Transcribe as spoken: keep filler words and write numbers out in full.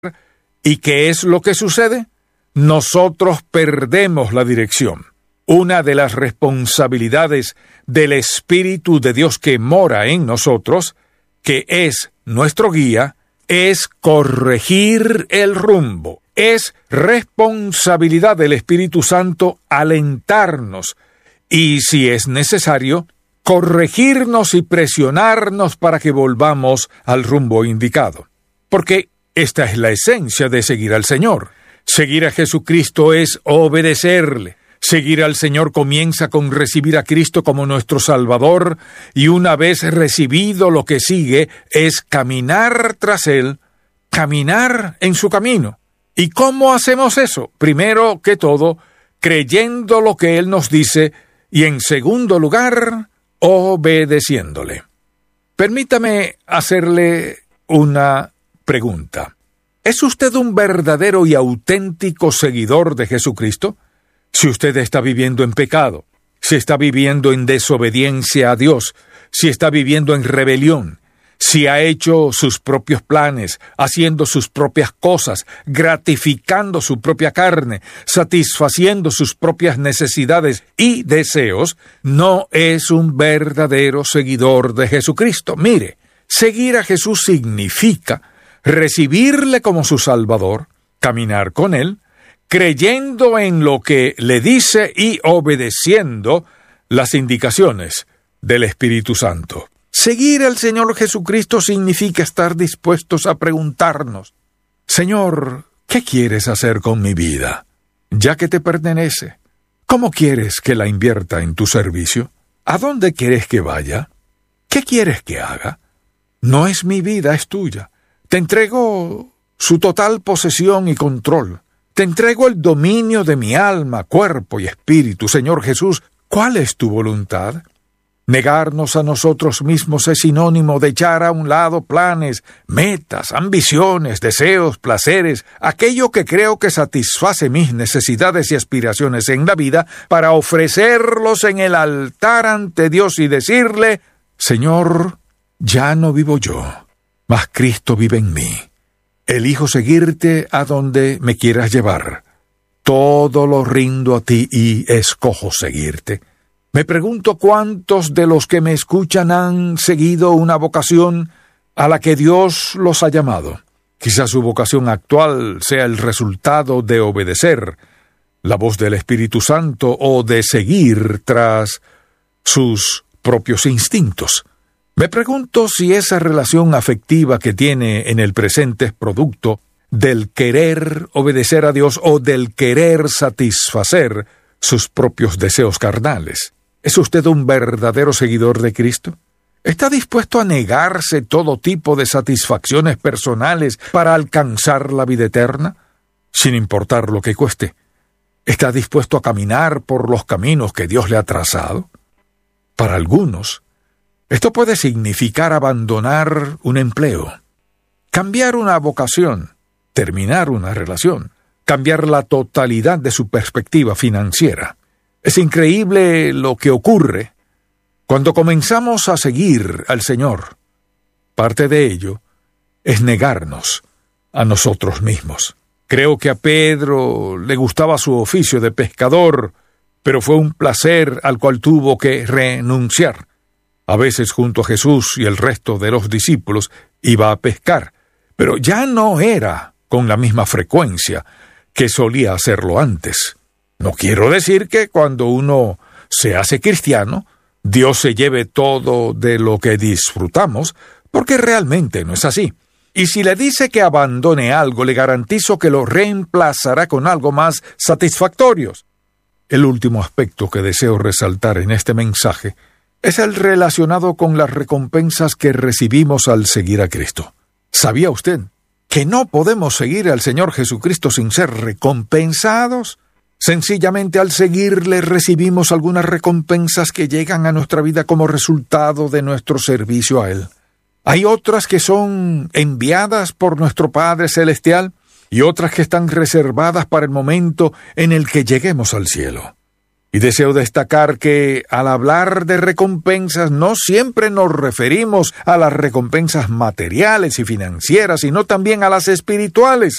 ¿Y qué es lo que sucede? Nosotros perdemos la dirección. Una de las responsabilidades del Espíritu de Dios que mora en nosotros, que es nuestro guía, es corregir el rumbo. Es responsabilidad del Espíritu Santo alentarnos y, si es necesario, corregirnos y presionarnos para que volvamos al rumbo indicado. Porque esta es la esencia de seguir al Señor. Seguir a Jesucristo es obedecerle. Seguir al Señor comienza con recibir a Cristo como nuestro Salvador, y una vez recibido, lo que sigue es caminar tras Él, caminar en su camino. ¿Y cómo hacemos eso? Primero que todo, creyendo lo que Él nos dice, y en segundo lugar, obedeciéndole. Permítame hacerle una pregunta. ¿Es usted un verdadero y auténtico seguidor de Jesucristo? Si usted está viviendo en pecado, si está viviendo en desobediencia a Dios, si está viviendo en rebelión, si ha hecho sus propios planes, haciendo sus propias cosas, gratificando su propia carne, satisfaciendo sus propias necesidades y deseos, no es un verdadero seguidor de Jesucristo. Mire, seguir a Jesús significa recibirle como su Salvador, caminar con Él, creyendo en lo que le dice y obedeciendo las indicaciones del Espíritu Santo. Seguir al Señor Jesucristo significa estar dispuestos a preguntarnos: Señor, ¿qué quieres hacer con mi vida? Ya que te pertenece, ¿cómo quieres que la invierta en tu servicio? ¿A dónde quieres que vaya? ¿Qué quieres que haga? No es mi vida, es tuya. Te entrego su total posesión y control. Te entrego el dominio de mi alma, cuerpo y espíritu. Señor Jesús, ¿cuál es tu voluntad? Negarnos a nosotros mismos es sinónimo de echar a un lado planes, metas, ambiciones, deseos, placeres, aquello que creo que satisface mis necesidades y aspiraciones en la vida, para ofrecerlos en el altar ante Dios y decirle: Señor, ya no vivo yo, mas Cristo vive en mí. Elijo seguirte a donde me quieras llevar. Todo lo rindo a ti y escojo seguirte. Me pregunto cuántos de los que me escuchan han seguido una vocación a la que Dios los ha llamado. Quizás su vocación actual sea el resultado de obedecer la voz del Espíritu Santo o de seguir tras sus propios instintos. Me pregunto si esa relación afectiva que tiene en el presente es producto del querer obedecer a Dios o del querer satisfacer sus propios deseos carnales. ¿Es usted un verdadero seguidor de Cristo? ¿Está dispuesto a negarse todo tipo de satisfacciones personales para alcanzar la vida eterna, sin importar lo que cueste? ¿Está dispuesto a caminar por los caminos que Dios le ha trazado? Para algunos, esto puede significar abandonar un empleo, cambiar una vocación, terminar una relación, cambiar la totalidad de su perspectiva financiera. Es increíble lo que ocurre cuando comenzamos a seguir al Señor. Parte de ello es negarnos a nosotros mismos. Creo que a Pedro le gustaba su oficio de pescador, pero fue un placer al cual tuvo que renunciar. A veces junto a Jesús y el resto de los discípulos iba a pescar, pero ya no era con la misma frecuencia que solía hacerlo antes. No quiero decir que cuando uno se hace cristiano, Dios se lleve todo de lo que disfrutamos, porque realmente no es así. Y si le dice que abandone algo, le garantizo que lo reemplazará con algo más satisfactorio. El último aspecto que deseo resaltar en este mensaje es el relacionado con las recompensas que recibimos al seguir a Cristo. ¿Sabía usted que no podemos seguir al Señor Jesucristo sin ser recompensados? Sencillamente al seguirle recibimos algunas recompensas que llegan a nuestra vida como resultado de nuestro servicio a Él. Hay otras que son enviadas por nuestro Padre Celestial y otras que están reservadas para el momento en el que lleguemos al cielo. Y deseo destacar que al hablar de recompensas no siempre nos referimos a las recompensas materiales y financieras, sino también a las espirituales.